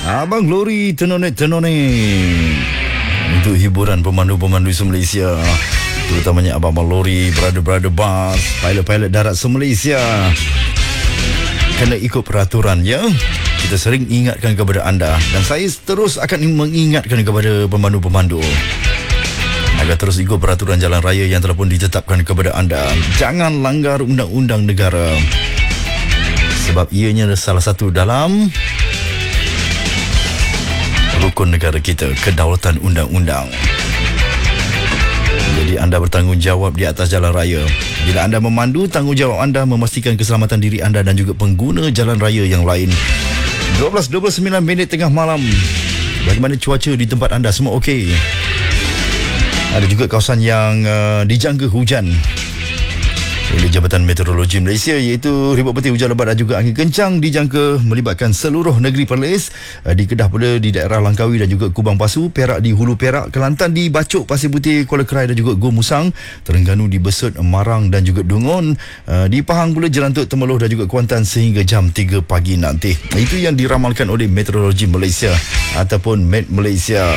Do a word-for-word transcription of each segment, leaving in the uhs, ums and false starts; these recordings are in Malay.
Abang Lori tenonet-tenonet untuk hiburan pemandu-pemandu se-Malaysia, terutamanya abang-abang lori, brother-brother bas, pilot-pilot darat se-Malaysia. Kena ikut peraturan, ya. Kita sering ingatkan kepada anda, dan saya terus akan mengingatkan kepada pemandu-pemandu agar terus ikut peraturan jalan raya yang telah pun ditetapkan kepada anda. Jangan langgar undang-undang negara, sebab ianya salah satu dalam rukun negara kita, kedaulatan undang-undang. Jadi anda bertanggungjawab di atas jalan raya. Bila anda memandu, tanggungjawab anda memastikan keselamatan diri anda dan juga pengguna jalan raya yang lain. dua belas dua puluh sembilan minit tengah malam. Bagaimana cuaca di tempat anda? Semua okey? Ada juga kawasan yang uh, dijangka hujan oleh Jabatan Meteorologi Malaysia, iaitu ribut peti, hujan lebat dan juga angin kencang dijangka melibatkan seluruh negeri Perlis. Di Kedah pula, di daerah Langkawi dan juga Kubang Pasu, Perak di Hulu Perak, Kelantan di Bacok, Pasir Putih, Kuala Kerai dan juga Go Musang, Terengganu di Besut, Marang dan juga Dungun, di Pahang pula Jerantuk, Temeloh dan juga Kuantan sehingga jam tiga pagi nanti. Itu yang diramalkan oleh Meteorologi Malaysia ataupun Met Malaysia.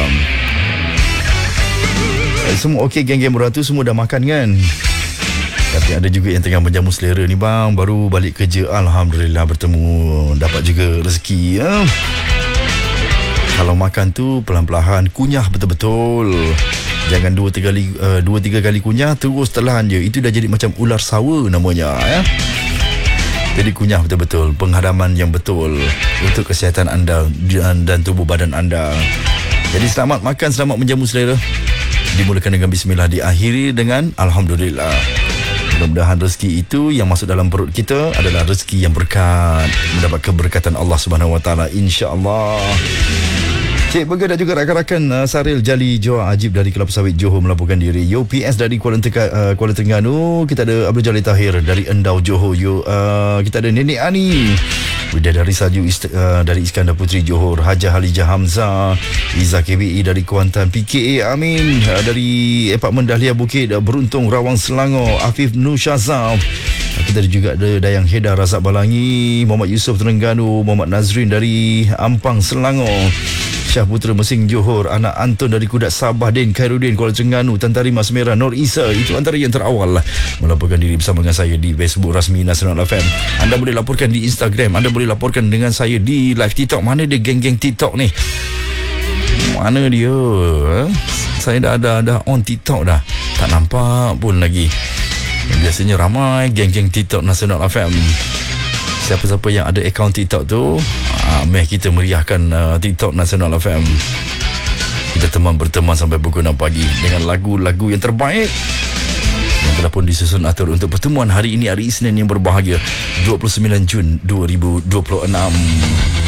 Semua okey, geng-geng berantu semua dah makan kan? Tapi ada juga yang tengah menjamu selera ni bang, baru balik kerja, alhamdulillah bertemu, dapat juga rezeki, ya. Kalau makan tu pelan-pelan, kunyah betul-betul. Jangan dua tiga kali uh, dua tiga kali kunyah terus telan je. Itu dah jadi macam ular sawa namanya, ya. Jadi kunyah betul-betul, penghadaman yang betul untuk kesihatan anda dan, dan tubuh badan anda. Jadi selamat makan, selamat menjamu selera. Dimulakan dengan bismillah, diakhiri dengan alhamdulillah. Mudah-mudahan rezeki itu yang masuk dalam perut kita adalah rezeki yang berkat, mendapat keberkatan Allah Subhanahu Wa Taala, insya-Allah. Cik Burger dan juga rakan-rakan uh, Saril Jali Joa Ajib dari Kelapa Sawit Johor melaporkan diri. Yo P S dari Kuala, Teka, uh, Kuala Terengganu. Kita ada Abdul Jalil Tahir dari Endau Johor. Yo, uh, kita ada Nenek Ani Widadari Salju ist- uh, dari Iskandar Puteri Johor. Hajah Halijah Hamzah, Iza K B E dari Kuantan, P K A Amin uh, dari Apartmen Dahlia Bukit uh, Beruntung Rawang Selangor, Afif Nur Syazam. uh, Kita juga ada Dayang Heda Razak Balangi, Muhammad Yusof Terengganu, Muhammad Nazrin dari Ampang Selangor, Syah Putra Mesing Johor, anak Anton dari Kudat Sabah, Din Khairuddin Kuala Terengganu, Tan Tarima Semerah, Nur Isa. Itu antara yang terawal melaporkan diri bersama dengan saya di Facebook rasmi Nasional F M. Anda boleh laporkan di Instagram, anda boleh laporkan dengan saya di live TikTok. Mana dia geng-geng TikTok ni? Mana dia? Saya dah ada dah on TikTok dah, tak nampak pun lagi. Biasanya ramai geng-geng TikTok Nasional F M. Siapa-siapa yang ada akaun TikTok tu, ah, meh kita meriahkan uh, TikTok Nasional F M. Kita teman berteman sampai pukul enam pagi dengan lagu-lagu yang terbaik yang telah pun disusun atur untuk pertemuan hari ini, hari Isnin yang berbahagia, dua puluh sembilan Jun dua ribu dua puluh enam.